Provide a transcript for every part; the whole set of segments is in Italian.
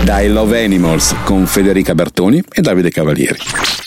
da I Love Animals con Federica Bertoni e Davide Cavalieri.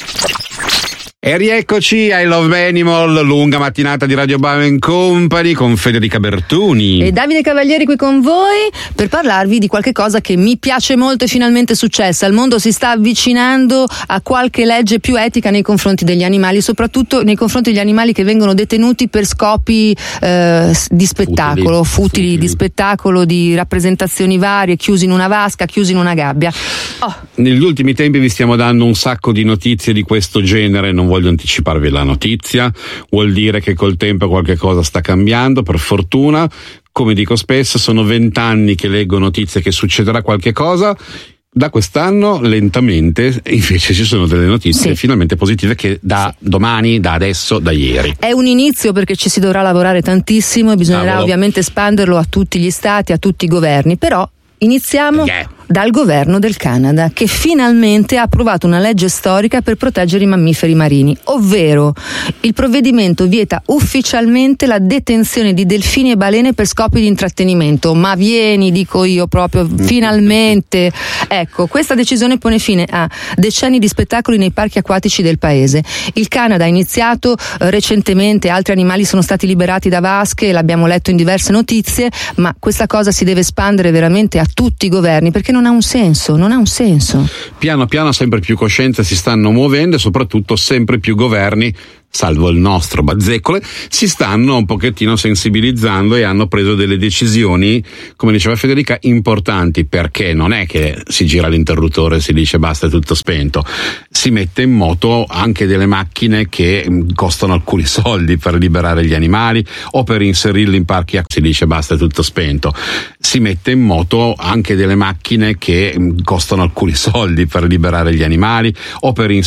E rieccoci ai Love Animal, lunga mattinata di Radio Bauer Company con Federica Bertoni e Davide Cavalieri qui con voi per parlarvi di qualche cosa che mi piace molto e finalmente è successa. Il mondo si sta avvicinando a qualche legge più etica nei confronti degli animali, soprattutto nei confronti degli animali che vengono detenuti per scopi di spettacolo, futili di spettacolo, di rappresentazioni varie, chiusi in una vasca, chiusi in una gabbia. Negli ultimi tempi vi stiamo dando un sacco di notizie di questo genere, non voglio anticiparvi la notizia, vuol dire che col tempo qualche cosa sta cambiando, per fortuna. Come dico spesso, sono 20 anni che leggo notizie che succederà qualche cosa. Da quest'anno lentamente invece ci sono delle notizie finalmente positive che da domani, da adesso, da ieri. È un inizio perché ci si dovrà lavorare tantissimo e bisognerà ovviamente espanderlo a tutti gli stati, a tutti i governi, però iniziamo dal governo del Canada, che finalmente ha approvato una legge storica per proteggere i mammiferi marini, ovvero il provvedimento vieta ufficialmente la detenzione di delfini e balene per scopi di intrattenimento. Ma vieni, dico io proprio, finalmente. Ecco, questa decisione pone fine a decenni di spettacoli nei parchi acquatici del paese. Il Canada ha iniziato recentemente, altri animali sono stati liberati da vasche, l'abbiamo letto in diverse notizie, ma questa cosa si deve espandere veramente a tutti i governi, perché non ha un senso. Piano piano sempre più coscienze si stanno muovendo e soprattutto sempre più governi, salvo il nostro Bazzecole, si stanno un pochettino sensibilizzando e hanno preso delle decisioni, come diceva Federica, importanti, perché non è che si gira l'interruttore e si dice basta, è tutto spento. Si mette in moto anche delle macchine che costano alcuni soldi per liberare gli animali o per inserirli in parchi, si dice basta, è tutto spento. Si mette in moto anche delle macchine che costano alcuni soldi per liberare gli animali o per